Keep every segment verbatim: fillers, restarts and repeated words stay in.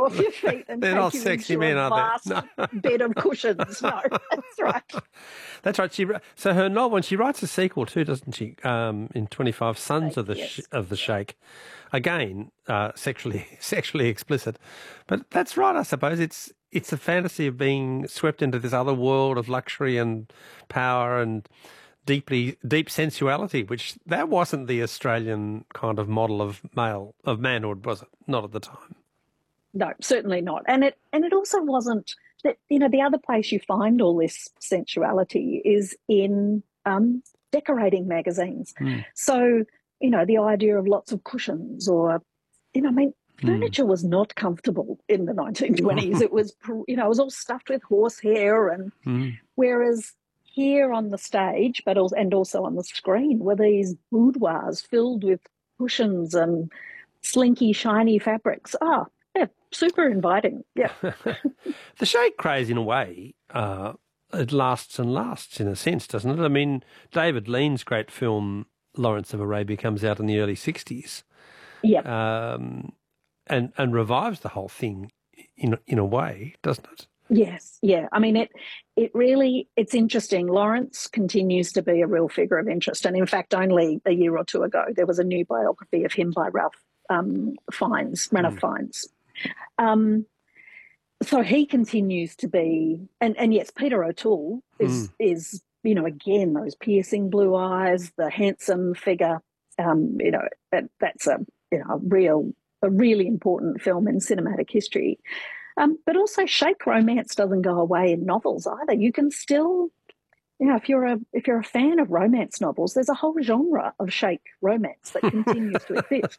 off your feet and They're take not you sexy into men, a are vast they? No. bed of cushions. No, that's right. That's right. She so her novel, and she writes a sequel too, doesn't she? Um, in twenty-five Sons of the Yes. Sh- of the Sheikh, again uh, sexually sexually explicit, but that's right. I suppose it's it's a fantasy of being swept into this other world of luxury and power and deeply deep sensuality, which that wasn't the Australian kind of model of male of manhood, was it? Not at the time. No, certainly not. And it and it also wasn't that, you know, the other place you find all this sensuality is in um, decorating magazines. Mm. So, you know, the idea of lots of cushions or, you know, I mean, Mm. furniture was not comfortable in the nineteen twenties. It was, you know, it was all stuffed with horsehair, and Mm. whereas here on the stage, but also, and also on the screen, were these boudoirs filled with cushions and slinky, shiny fabrics. Ah, yeah, super inviting. Yeah. The Sheikh craze, in a way, uh, it lasts and lasts in a sense, doesn't it? I mean, David Lean's great film Lawrence of Arabia comes out in the early sixties, Yeah. um, and and revives the whole thing in in a way, doesn't it? Yes, yeah. I mean, it it really, it's interesting. Lawrence continues to be a real figure of interest. And in fact, only a year or two ago, there was a new biography of him by Ralph um, Fiennes, Ranulph Mm. Fiennes. Um, so he continues to be, and, and yes, Peter O'Toole is, Mm. is, you know, again, those piercing blue eyes, the handsome figure, um, you know, that, that's a, you know, a real, a really important film in cinematic history. Um, but also, Sheikh romance doesn't go away in novels either. You can still, you know, if you're a if you're a fan of romance novels, there's a whole genre of Sheikh romance that continues to exist.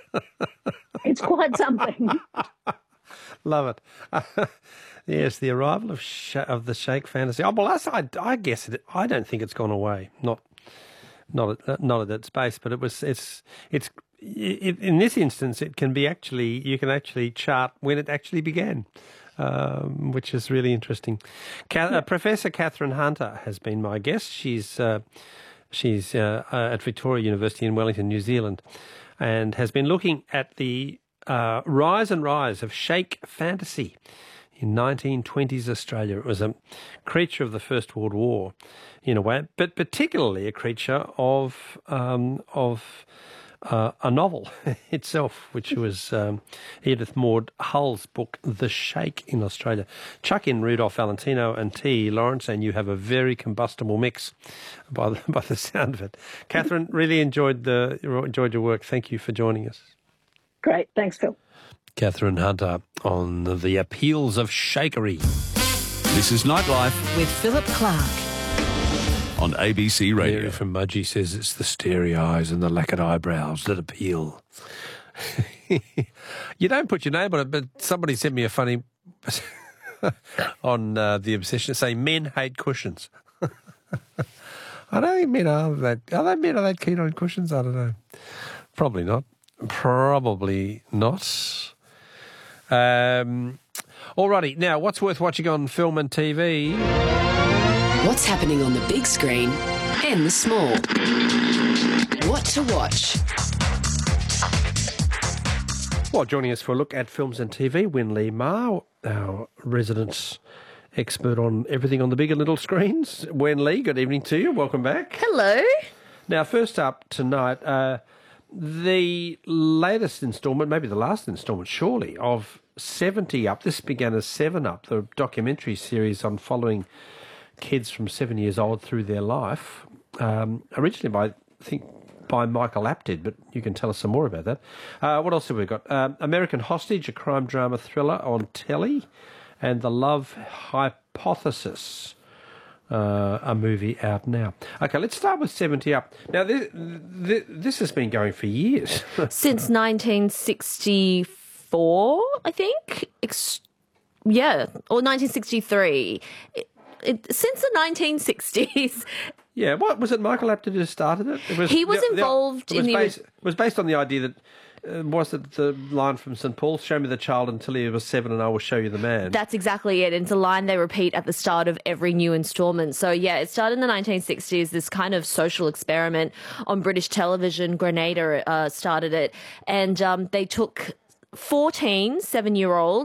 It's quite something. Love it. Yes, the arrival of sh- of the Sheikh fantasy. Oh, well, that's, I, I guess it. I don't think it's gone away. Not not at, not at its base, but it was. It's it's. It, in this instance, it can be actually, you can actually chart when it actually began, um, which is really interesting. Ca- uh, Professor Catherine Hunter has been my guest. She's uh, she's uh, uh, at Victoria University in Wellington, New Zealand, and has been looking at the uh, rise and rise of Sheikh fantasy in nineteen twenties Australia. It was a creature of the First World War, in a way, but particularly a creature of um, of Uh, a novel itself, which was um, Edith Maud Hull's book, The Sheikh in Australia. Chuck in Rudolph Valentino and T. Lawrence, and you have a very combustible mix by the, by the sound of it. Catherine, really enjoyed the enjoyed your work. Thank you for joining us. Great. Thanks, Phil. Catherine Hunter on the appeals of Sheikery. This is Nightlife with Philip Clark on A B C Radio. Mary from Mudgee says it's the starry eyes and the lacquered eyebrows that appeal. You don't put your name on it, but somebody sent me a funny on uh, the obsession saying men hate cushions. I don't think men are that. Are they men are that keen on cushions? I don't know. Probably not. Probably not. Um, alrighty, now what's worth watching on film and T V? What's happening on the big screen and the small? What to watch? Well, joining us for a look at films and T V, Win Lee Ma, our resident expert on everything on the big and little screens. Wen Lee, good evening to you. Welcome back. Hello. Now, first up tonight, uh, the latest instalment, maybe the last instalment, surely, of seventy Up. This began as seven Up, the documentary series on following kids from seven years old through their life, um, originally by, I think, by Michael Apted, but you can tell us some more about that. Uh, what else have we got? Um, American Hostage, a crime drama thriller on telly, and The Love Hypothesis, uh, a movie out now. Okay, let's start with seventy Up. Now, this, this, this has been going for years. Since nineteen sixty-four, I think. Ex- yeah, or nineteen sixty-three. It, it, since the nineteen sixties. Yeah, what was it? Michael Apted who started it. It was, he was the, involved the, it was in based, the. It was based on the idea that uh, was it the line from Saint Paul? Show me the child until he was seven, and I will show you the man. That's exactly it. It's a line they repeat at the start of every new instalment. So yeah, it started in the nineteen sixties. This kind of social experiment on British television. Grenada uh, started it, and um, they took fourteen seven-year-olds.